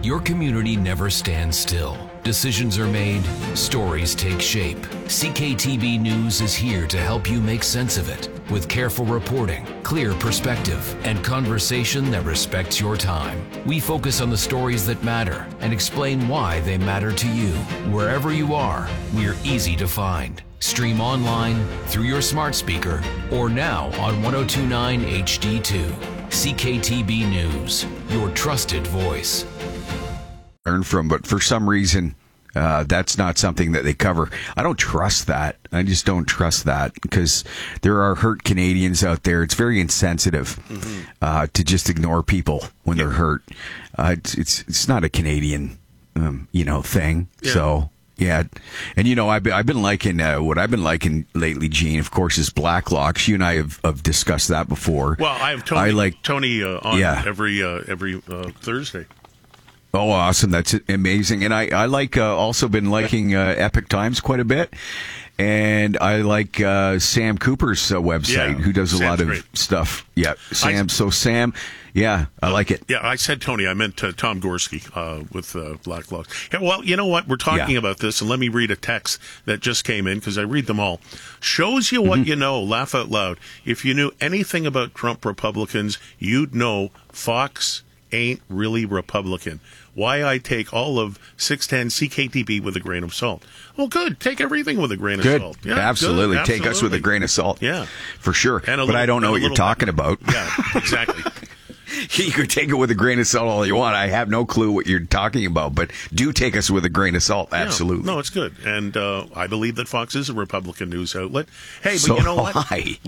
Your community never stands still. Decisions are made, stories take shape. CKTB News is here to help you make sense of it with careful reporting, clear perspective, and conversation that respects your time. We focus on the stories that matter and explain why they matter to you. Wherever you are, we're easy to find. Stream online, through your smart speaker, or now on 1029 HD2. CKTB News, your trusted voice. Learn from, but for some reason, that's not something that they cover. I don't trust that. I just don't trust that because there are hurt Canadians out there. It's very insensitive to just ignore people when they're hurt. It's not a Canadian, thing. Yeah. So. Yeah, and I've been liking what I've been liking lately, Gene. Of course, is Blacklocks. You and I have discussed that before. Well, I have Tony on every Thursday. Oh, awesome! That's amazing. And I like also been liking Epic Times quite a bit, and I like Sam Cooper's website, who does a lot of stuff. Yeah, Sam. Yeah, I like it. Yeah, I said Tony. I meant Tom Gorski with Blacklocks. Yeah, well, you know what? We're talking about this, and let me read a text that just came in because I read them all. Shows you what you know. Laugh out loud. If you knew anything about Trump Republicans, you'd know Fox ain't really Republican. Why I take all of 610 CKTB with a grain of salt. Well, good. Take everything with a grain of salt. Yeah, absolutely. Good. Take us with a grain of salt. Yeah. For sure. But I don't know what you're talking about. Yeah, exactly. You can take it with a grain of salt all you want. I have no clue what you're talking about, but do take us with a grain of salt. Absolutely. No, it's good. And I believe that Fox is a Republican news outlet. Hey, but so you know what?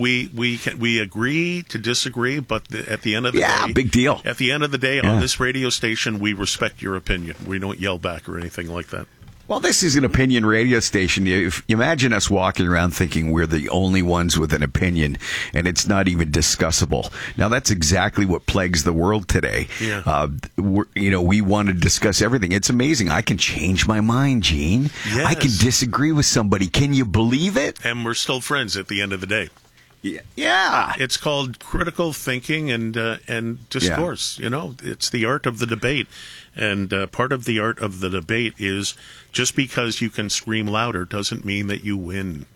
We agree to disagree, but at the end of the day, big deal. At the end of the day, on this radio station, we respect your opinion. We don't yell back or anything like that. Well, this is an opinion radio station. You imagine us walking around thinking we're the only ones with an opinion, and it's not even discussable. Now, that's exactly what plagues the world today. Yeah. We want to discuss everything. It's amazing. I can change my mind, Gene. Yes. I can disagree with somebody. Can you believe it? And we're still friends at the end of the day. Yeah. It's called critical thinking and discourse. Yeah. It's the art of the debate. And part of the art of the debate is just because you can scream louder doesn't mean that you win.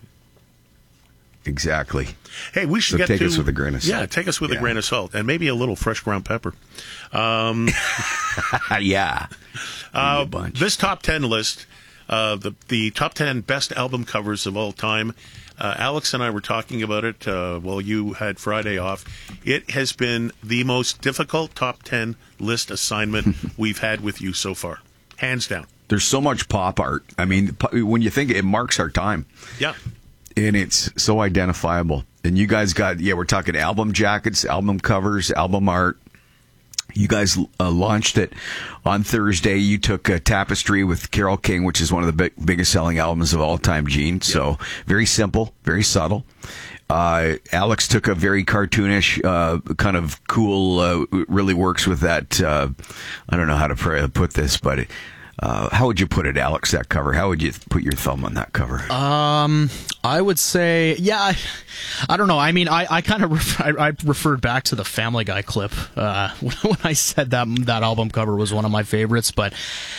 Exactly. Hey, we should take us with a grain of salt. Yeah, take us with a grain of salt and maybe a little fresh ground pepper. Yeah. This top 10 list, the top 10 best album covers of all time. Alex and I were talking about it while you had Friday off. It has been the most difficult top 10 list assignment we've had with you so far. Hands down. There's so much pop art. I mean, when you think it marks our time. Yeah. And it's so identifiable. And you guys we're talking album jackets, album covers, album art. You guys launched it on Thursday. You took Tapestry with Carole King, which is one of the biggest selling albums of all time, Gene. Yep. So very simple, very subtle. Alex took a very cartoonish, kind of cool, really works with that. I don't know how to put this, but how would you put it, Alex, that cover? How would you put your thumb on that cover? I would say, I don't know. I mean, I kind of I referred back to the Family Guy clip when I said that album cover was one of my favorites, but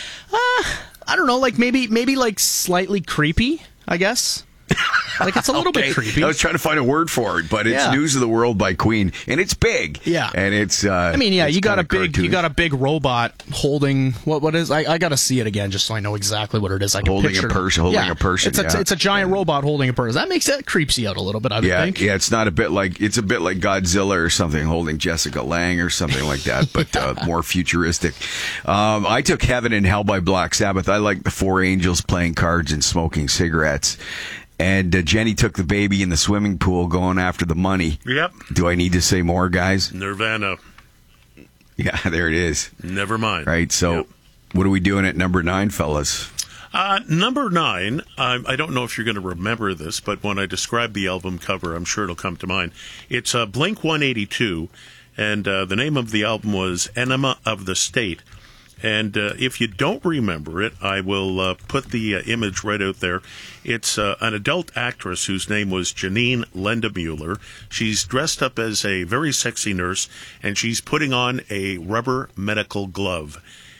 I don't know, like maybe like slightly creepy, I guess. Like it's a little bit creepy. I was trying to find a word for it, but it's News of the World by Queen, and it's big. Yeah, and it's. I mean, it's you got a big robot holding what is? I got to see it again just so I know exactly what it is. I can holding picture a person. Holding a person. It's a giant robot holding a person. That creeps you out a little bit. I would think. Yeah, it's not a bit like Godzilla or something holding Jessica Lange or something like that, but more futuristic. I took Heaven and Hell by Black Sabbath. I like the four angels playing cards and smoking cigarettes. And Jenny took the baby in the swimming pool going after the money. Yep. Do I need to say more, guys? Nirvana. Yeah, there it is. Never mind. Right, so What are we doing at number 9, fellas? Number 9, I don't know if you're going to remember this, but when I describe the album cover, I'm sure it'll come to mind. It's Blink-182, and the name of the album was Enema of the State. And if you don't remember it, I will put the image right out there. It's an adult actress whose name was Janine Lendemuller. She's dressed up as a very sexy nurse, and she's putting on a rubber medical glove.